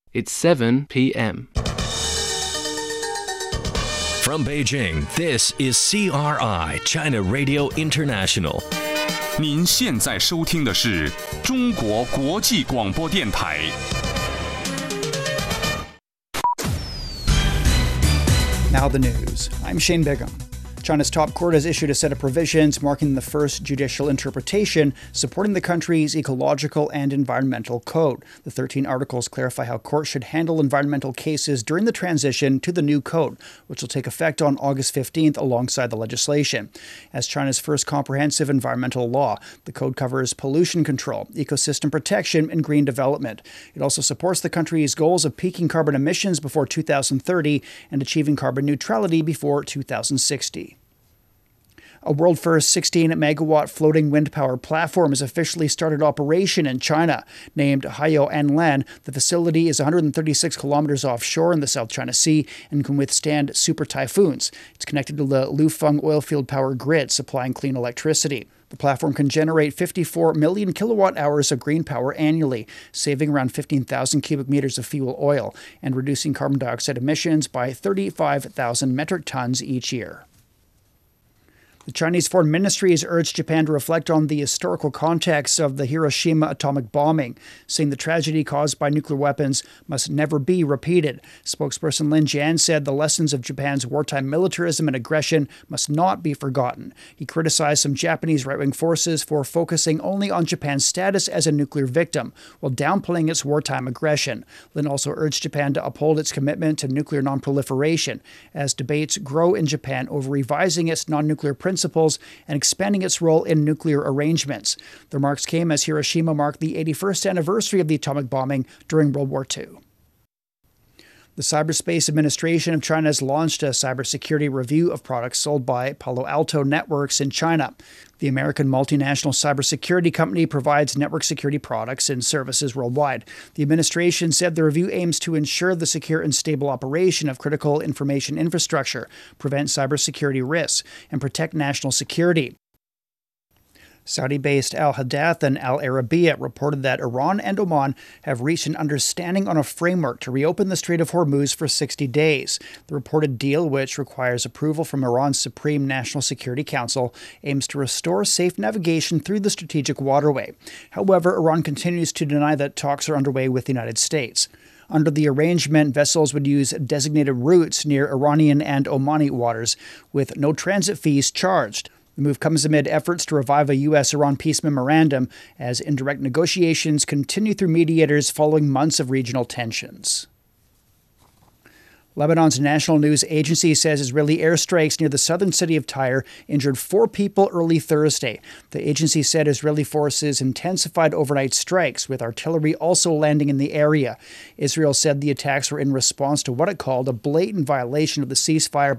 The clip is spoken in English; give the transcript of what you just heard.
It's 7 p.m. From Beijing, this is CRI, China Radio International. 您现在收听的是中国国际广播电台。 Now the news. I'm Shane Bigham. China's top court has issued a set of provisions marking the first judicial interpretation supporting the country's ecological and environmental code. The 13 articles clarify how courts should handle environmental cases during the transition to the new code, which will take effect on August 15th alongside the legislation. As China's first comprehensive environmental law, the code covers pollution control, ecosystem protection, and green development. It also supports the country's goals of peaking carbon emissions before 2030 and achieving carbon neutrality before 2060. A world-first 16-megawatt floating wind power platform has officially started operation in China. Named Haiou Anlan, the facility is 136 kilometers offshore in the South China Sea and can withstand super typhoons. It's connected to the Lufeng oilfield power grid, supplying clean electricity. The platform can generate 54 million kilowatt-hours of green power annually, saving around 15,000 cubic meters of fuel oil and reducing carbon dioxide emissions by 35,000 metric tons each year. The Chinese Foreign Ministry has urged Japan to reflect on the historical context of the Hiroshima atomic bombing, saying the tragedy caused by nuclear weapons must never be repeated. Spokesperson Lin Jian said the lessons of Japan's wartime militarism and aggression must not be forgotten. He criticized some Japanese right-wing forces for focusing only on Japan's status as a nuclear victim, while downplaying its wartime aggression. Lin also urged Japan to uphold its commitment to nuclear non-proliferation, as debates grow in Japan over revising its non-nuclear principles and expanding its role in nuclear arrangements. The remarks came as Hiroshima marked the 81st anniversary of the atomic bombing during World War II. The Cyberspace Administration of China has launched a cybersecurity review of products sold by Palo Alto Networks in China. The American multinational cybersecurity company provides network security products and services worldwide. The administration said the review aims to ensure the secure and stable operation of critical information infrastructure, prevent cybersecurity risks, and protect national security. Saudi-based Al Hadath and Al Arabiya reported that Iran and Oman have reached an understanding on a framework to reopen the Strait of Hormuz for 60 days. The reported deal, which requires approval from Iran's Supreme National Security Council, aims to restore safe navigation through the strategic waterway. However, Iran continues to deny that talks are underway with the United States. Under the arrangement, vessels would use designated routes near Iranian and Omani waters, with no transit fees charged. The move comes amid efforts to revive a U.S.-Iran peace memorandum as indirect negotiations continue through mediators following months of regional tensions. Lebanon's national news agency says Israeli airstrikes near the southern city of Tyre injured 4 people early Thursday. The agency said Israeli forces intensified overnight strikes, with artillery also landing in the area. Israel said the attacks were in response to what it called a blatant violation of the ceasefire